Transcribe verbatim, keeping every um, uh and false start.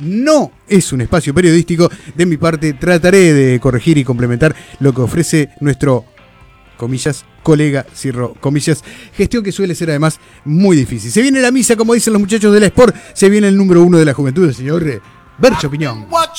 no es un espacio periodístico. De mi parte, trataré de corregir y complementar lo que ofrece nuestro, comillas, colega, cierro comillas, gestión que suele ser además muy difícil. Se viene la misa, como dicen los muchachos de la Sport, se viene el número uno de la juventud, el señor Bercho Piñón.